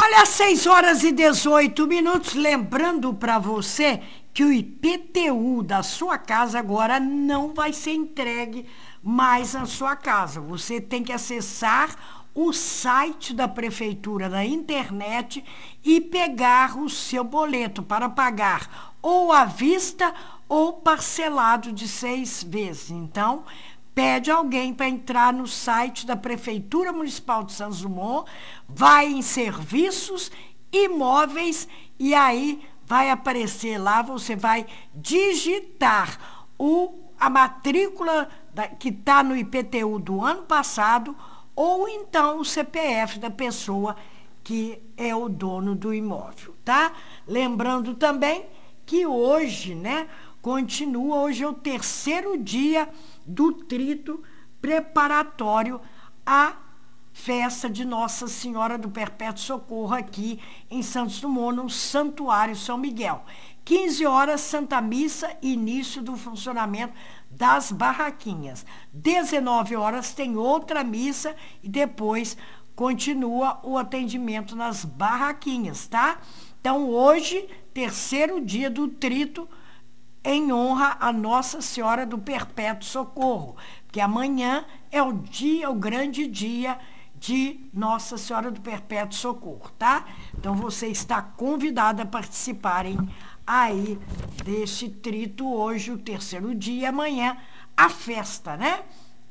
Olha, 6h18, lembrando para você que o IPTU da sua casa agora não vai ser entregue mais na sua casa. Você tem que acessar o site da prefeitura na internet e pegar o seu boleto para pagar ou à vista ou parcelado de 6 vezes. Então, pede alguém para entrar no site da Prefeitura Municipal de Santos Dumont, vai em serviços, imóveis, e aí vai aparecer lá, você vai digitar a matrícula que está no IPTU do ano passado, ou então o CPF da pessoa que é o dono do imóvel, tá? Lembrando também que hoje, hoje é o terceiro dia do trito preparatório à festa de Nossa Senhora do Perpétuo Socorro aqui em Santos Dumont, no Santuário São Miguel. 15 horas, Santa Missa, início do funcionamento das barraquinhas. 19 horas tem outra missa e depois continua o atendimento nas barraquinhas, tá? Então, hoje, terceiro dia do trito, em honra a Nossa Senhora do Perpétuo Socorro, porque amanhã é o grande dia de Nossa Senhora do Perpétuo Socorro, tá? Então você está convidado a participarem aí desse trito hoje, o terceiro dia, amanhã a festa, né?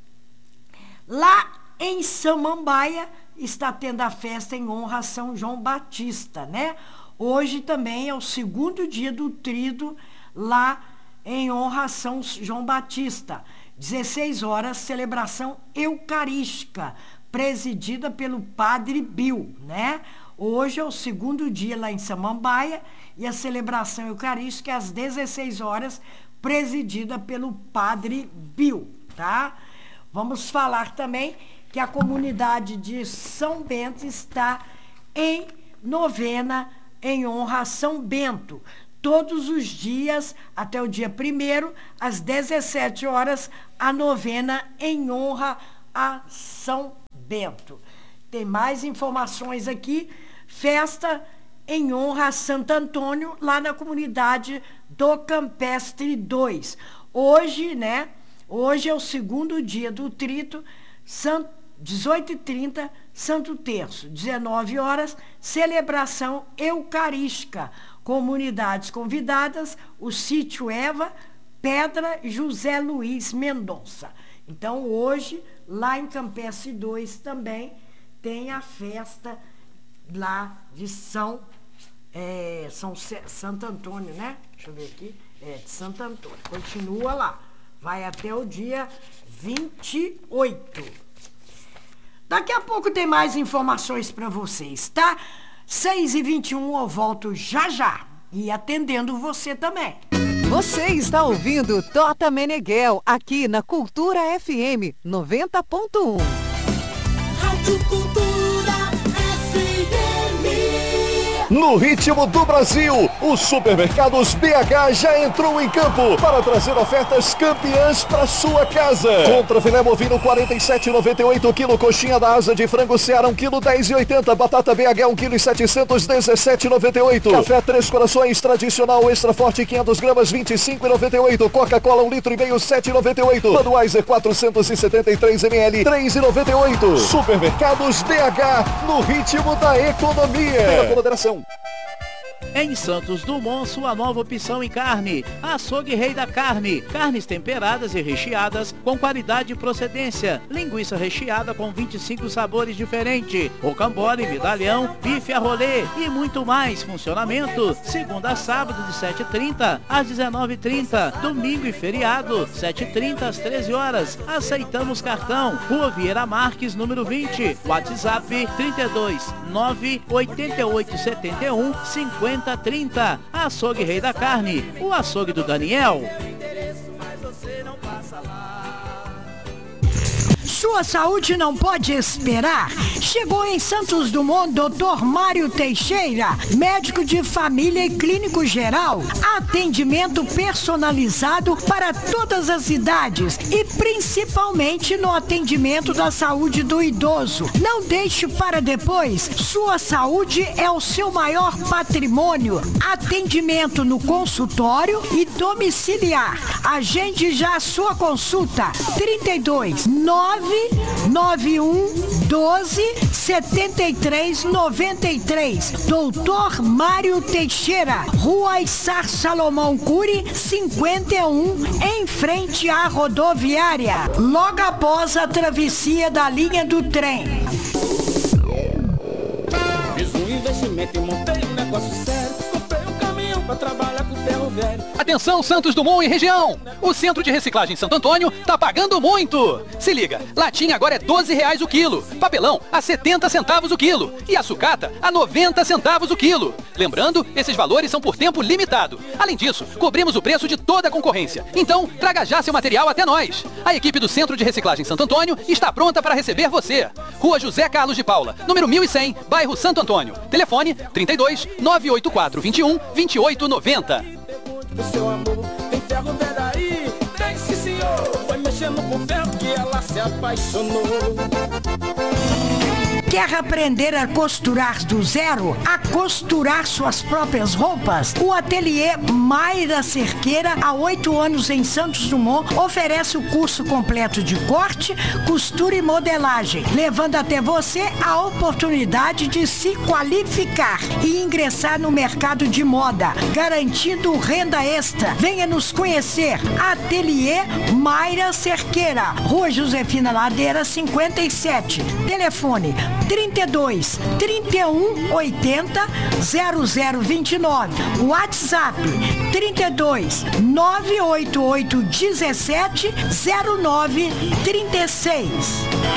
Lá em Samambaia está tendo a festa em honra a São João Batista, né? Hoje também é o segundo dia do trito lá em honra a São João Batista. 16 horas, celebração eucarística, presidida pelo Padre Bill, né? Hoje é o segundo dia lá em Samambaia e a celebração eucarística é às 16 horas, presidida pelo Padre Bill, tá? Vamos falar também que a comunidade de São Bento está em novena em honra a São Bento. Todos os dias, até o dia 1º, às 17 horas, a novena em honra a São Bento. Tem mais informações aqui. Festa em honra a Santo Antônio, lá na comunidade do Campestre 2. Hoje, Hoje é o segundo dia do trito, 18h30, Santo Terço. 19 horas, celebração eucarística. Comunidades convidadas, o Sítio Eva, Pedra, José Luiz Mendonça. Então, hoje, lá em Campestre 2 também tem a festa lá de Santo Antônio, né? Deixa eu ver aqui. De Santo Antônio. Continua lá. Vai até o dia 28. Daqui a pouco tem mais informações para vocês, tá? 6h21, eu volto já. E atendendo você também. Você está ouvindo Tota Meneghel, aqui na Cultura FM 90.1. Rádio Cultura FM. No ritmo do Brasil, o Supermercados BH já entrou em campo para trazer ofertas campeãs para sua casa. Contra filé bovino 47,98 kg, coxinha da asa de frango Ceará 1 kg 10,80, batata BH 1 kg 717,98. Café Três Corações tradicional extra forte 500 gramas 25,98. Coca-Cola 1,5 litro 7,98. Budweiser 473 ml 3,98. Supermercados BH, no ritmo da economia. Pela moderação. Em Santos Dumont, sua nova opção em carne. Açougue Rei da Carne. Carnes temperadas e recheadas com qualidade e procedência. Linguiça recheada com 25 sabores diferentes. Rocambole, medalhão, bife a rolê e muito mais. Funcionamento segunda a sábado de 7h30 às 19h30. Domingo e feriado, 7h30 às 13 horas. Aceitamos cartão. Rua Vieira Marques, número 20. WhatsApp 32 988 71 5030. Açougue Rei da Carne, o açougue do Daniel. Sua saúde não pode esperar. Chegou em Santos Dumont Dr. Mário Teixeira, médico de família e clínico geral. Atendimento personalizado para todas as idades e principalmente no atendimento da saúde do idoso. Não deixe para depois. Sua saúde é o seu maior patrimônio. Atendimento no consultório e domiciliar. Agende já a sua consulta. 32 991 12 73 93. Doutor Mário Teixeira, Rua Issar Salomão Cury, 51, em frente à rodoviária, logo após a travessia da linha do trem. Fiz um investimento e montei um negócio sério. Comprei um caminhão pra trabalhar com ferro velho. Atenção, Santos Dumont e região! O Centro de Reciclagem Santo Antônio tá pagando muito! Se liga, latinha agora é R$12 o quilo, papelão a 70 centavos o quilo e a sucata a 90 centavos o quilo. Lembrando, esses valores são por tempo limitado. Além disso, cobrimos o preço de toda a concorrência. Então, traga já seu material até nós. A equipe do Centro de Reciclagem Santo Antônio está pronta para receber você. Rua José Carlos de Paula, número 1100, bairro Santo Antônio. Telefone 32 984 21 2890. O seu amor tem ferro velho aí, tem sim senhor. Foi mexendo com ferro que ela se apaixonou. Quer aprender a costurar do zero? A costurar suas próprias roupas? O ateliê Mayra Cerqueira, há 8 anos em Santos Dumont, oferece o curso completo de corte, costura e modelagem, levando até você a oportunidade de se qualificar e ingressar no mercado de moda, garantindo renda extra. Venha nos conhecer. Ateliê Mayra Cerqueira, Rua Josefina Ladeira, 57. Telefone 32 31 80 0029. WhatsApp 32 988 17 09 36.